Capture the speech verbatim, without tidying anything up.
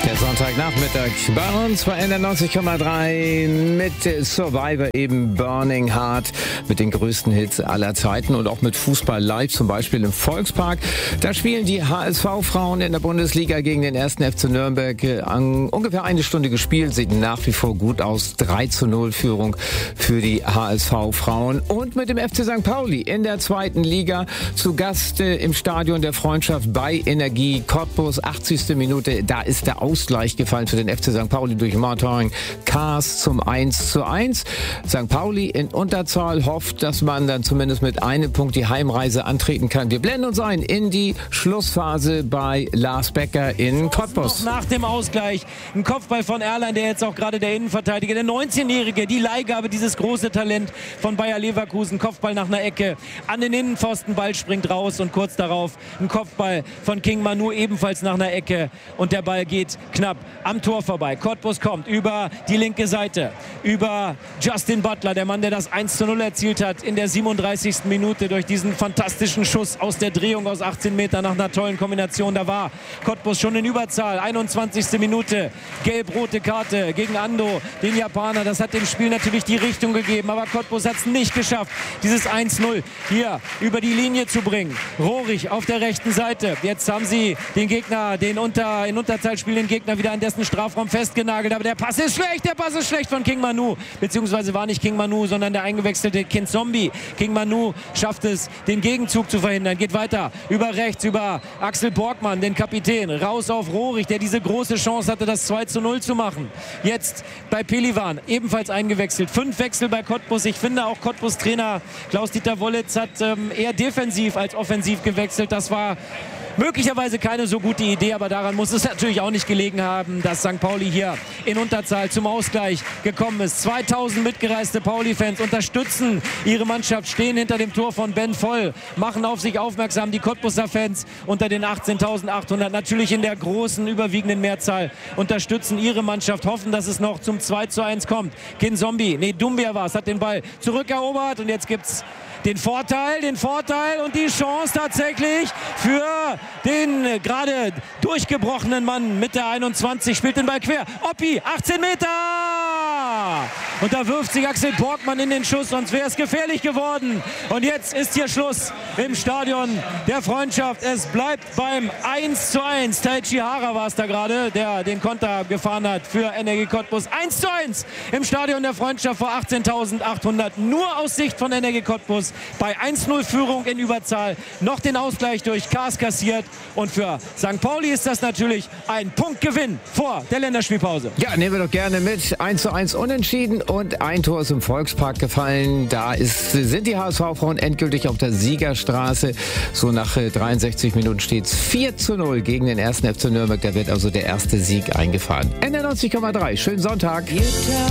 Der Sonntagnachmittag bei uns bei N R neunzig Komma drei mit Survivor, eben Burning Heart, mit den größten Hits aller Zeiten und auch mit Fußball live, zum Beispiel im Volkspark. Da spielen die H S V-Frauen in der Bundesliga gegen den ersten F C Nürnberg. An ungefähr eine Stunde gespielt, sieht nach wie vor gut aus. drei zu null Führung für die H S V-Frauen. Und mit dem F C Sankt Pauli in der zweiten Liga zu Gast äh, im Stadion der Freundschaft bei Energie Cottbus. achtzigste Minute, da ist der Ausgleich gefallen für den F C Sankt Pauli durch Martin Kaas zum eins zu eins. Sankt Pauli in Unterzahl hofft, dass man dann zumindest mit einem Punkt die Heimreise antreten kann. Wir blenden uns ein in die Schlussphase bei Lars Becker in Cottbus. Nach dem Ausgleich ein Kopfball von Erlein, der jetzt auch gerade der Innenverteidiger, der neunzehnjährige, die Leihgabe, dieses große Talent von Bayer Leverkusen. Kopfball nach einer Ecke an den Innenpfosten, Ball springt raus und kurz darauf ein Kopfball von King Manu ebenfalls nach einer Ecke und der Ball geht knapp am Tor vorbei. Cottbus kommt über die linke Seite, über Justin Butler, der Mann, der das eins zu null erzielt hat in der siebenunddreißigsten Minute durch diesen fantastischen Schuss aus der Drehung aus achtzehn Metern nach einer tollen Kombination. Da war Cottbus schon in Überzahl. einundzwanzigste Minute, gelb-rote Karte gegen Ando, den Japaner. Das hat dem Spiel natürlich die Richtung gegeben, aber Cottbus hat es nicht geschafft, dieses eins null hier über die Linie zu bringen. Rohrig auf der rechten Seite. Jetzt haben sie den Gegner, den unter, in Unterzahl spielenden Gegner wieder an dessen Strafraum festgenagelt. Aber der Pass ist schlecht, der Pass ist schlecht von King Manu. Beziehungsweise war nicht King Manu, sondern der eingewechselte Kind Zombie. King Manu schafft es, den Gegenzug zu verhindern. Geht weiter über rechts, über Axel Borgmann, den Kapitän. Raus auf Rohrig, der diese große Chance hatte, das zwei zu null zu machen. Jetzt bei Pelivan, ebenfalls eingewechselt. Fünf Wechsel bei Cottbus. Ich finde auch Cottbus-Trainer Klaus-Dieter Wollitz hat ähm, eher defensiv als offensiv gewechselt. Das war möglicherweise keine so gute Idee, aber daran muss es natürlich auch nicht gelegen haben, dass Sankt Pauli hier in Unterzahl zum Ausgleich gekommen ist. zweitausend mitgereiste Pauli-Fans unterstützen ihre Mannschaft, stehen hinter dem Tor von Ben Voll, machen auf sich aufmerksam. Die Cottbuser Fans unter den achtzehntausendachthundert, natürlich in der großen, überwiegenden Mehrzahl, unterstützen ihre Mannschaft, hoffen, dass es noch zum zwei zu eins kommt. Kin Zombie, nee, Dumbia war es, hat den Ball zurückerobert und jetzt gibt's den Vorteil, den Vorteil und die Chance tatsächlich für den gerade durchgebrochenen Mann mit der einundzwanzig, spielt den Ball quer. Oppi, achtzehn Meter! Und da wirft sich Axel Borgmann in den Schuss, sonst wäre es gefährlich geworden. Und jetzt ist hier Schluss im Stadion der Freundschaft. Es bleibt beim eins zu eins. Taichi Hara war es da gerade, der den Konter gefahren hat für Energie Cottbus. eins zu eins im Stadion der Freundschaft vor achtzehntausendachthundert. Nur aus Sicht von Energie Cottbus. Bei eins null Führung in Überzahl noch den Ausgleich durch Kaas kassiert. Und für Sankt Pauli ist das natürlich ein Punktgewinn vor der Länderspielpause. Ja, nehmen wir doch gerne mit. eins zu eins unentschieden und ein Tor ist im Volkspark gefallen. Da ist, sind die H S V-Frauen endgültig auf der Siegerstraße. So nach äh, dreiundsechzig Minuten steht es vier zu null gegen den ersten F C Nürnberg. Da wird also der erste Sieg eingefahren. N R neunzig Komma drei, schönen Sonntag.